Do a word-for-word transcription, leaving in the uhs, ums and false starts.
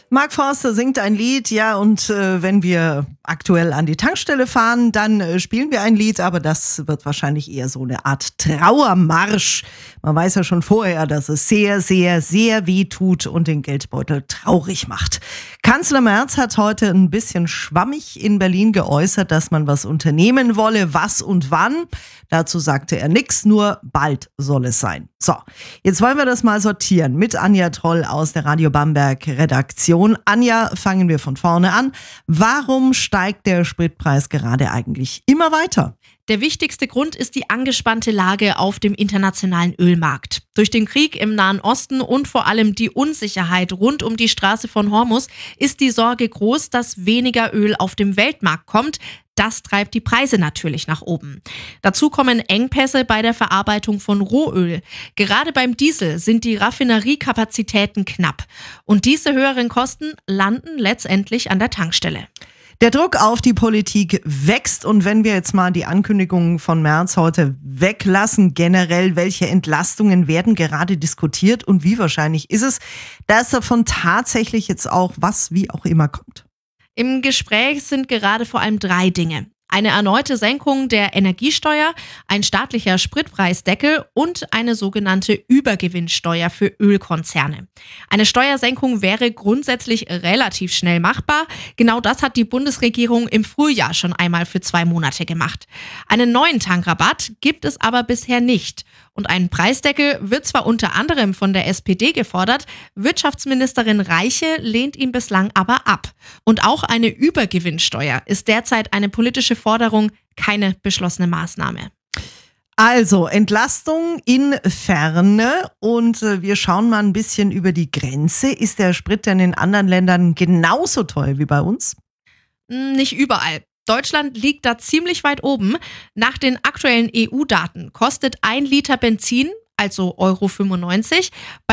Mark Forster singt ein Lied, ja, und äh, wenn wir aktuell an die Tankstelle fahren, dann äh, spielen wir ein Lied, aber das wird wahrscheinlich eher so eine Art Trauermarsch. Man weiß ja schon vorher, dass es sehr, sehr, sehr weh tut und den Geldbeutel traurig macht. Kanzler Merz hat heute ein bisschen schwammig in Berlin geäußert, dass man was unternehmen wolle, was und wann. Dazu sagte er nichts, nur bald soll es sein. So, jetzt wollen wir das mal sortieren mit Anja Troll aus der Radio Bamberg Redaktion. Anja, fangen wir von vorne an. Warum steigt der Spritpreis gerade eigentlich immer weiter? Der wichtigste Grund ist die angespannte Lage auf dem internationalen Ölmarkt. Durch den Krieg im Nahen Osten und vor allem die Unsicherheit rund um die Straße von Hormuz ist die Sorge groß, dass weniger Öl auf dem Weltmarkt kommt. Das treibt die Preise natürlich nach oben. Dazu kommen Engpässe bei der Verarbeitung von Rohöl. Gerade beim Diesel sind die Raffineriekapazitäten knapp. Und diese höheren Kosten landen letztendlich an der Tankstelle. Der Druck auf die Politik wächst und wenn wir jetzt mal die Ankündigungen von Merz heute weglassen, generell, welche Entlastungen werden gerade diskutiert und wie wahrscheinlich ist es, dass davon tatsächlich jetzt auch was wie auch immer kommt? Im Gespräch sind gerade vor allem drei Dinge. Eine erneute Senkung der Energiesteuer, ein staatlicher Spritpreisdeckel und eine sogenannte Übergewinnsteuer für Ölkonzerne. Eine Steuersenkung wäre grundsätzlich relativ schnell machbar. Genau das hat die Bundesregierung im Frühjahr schon einmal für zwei Monate gemacht. Einen neuen Tankrabatt gibt es aber bisher nicht. Und ein Preisdeckel wird zwar unter anderem von der S P D gefordert, Wirtschaftsministerin Reiche lehnt ihn bislang aber ab. Und auch eine Übergewinnsteuer ist derzeit eine politische Forderung, keine beschlossene Maßnahme. Also Entlastung in Ferne und wir schauen mal ein bisschen über die Grenze. Ist der Sprit denn in anderen Ländern genauso teuer wie bei uns? Nicht überall. Deutschland liegt da ziemlich weit oben. Nach den aktuellen E U-Daten kostet ein Liter Benzin, also Euro fünfundneunzig,